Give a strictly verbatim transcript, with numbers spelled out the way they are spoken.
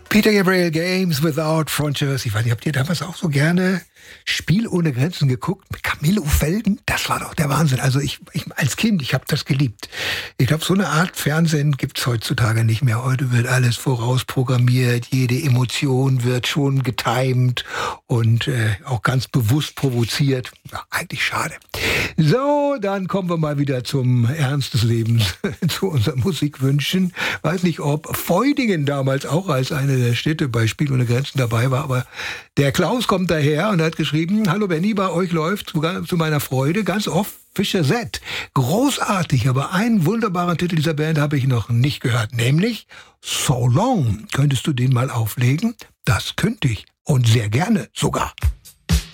Peter Gabriel, Games Without Frontiers. Ich weiß nicht, habt ihr damals auch so gerne Spiel ohne Grenzen geguckt? Mit Camillo Felden? Das war doch der Wahnsinn. Also ich, ich als Kind, ich habe das geliebt. Ich glaube, so eine Art Fernsehen gibt's heutzutage nicht mehr. Heute wird alles vorausprogrammiert, jede Emotion wird schon getimed und äh, auch ganz bewusst provoziert. Ja, eigentlich schade. So, dann kommen wir mal wieder zum Ernst des Lebens, zu unseren Musikwünschen. Weiß nicht, ob Feudingen damals auch als eine der Städte bei Spiel ohne Grenzen dabei war, aber der Klaus kommt daher und hat geschrieben: Hallo Benni, bei euch läuft sogar zu meiner Freude ganz oft Fischer Z. Großartig, aber einen wunderbaren Titel dieser Band habe ich noch nicht gehört, nämlich So Long. Könntest du den mal auflegen? Das könnte ich und sehr gerne sogar.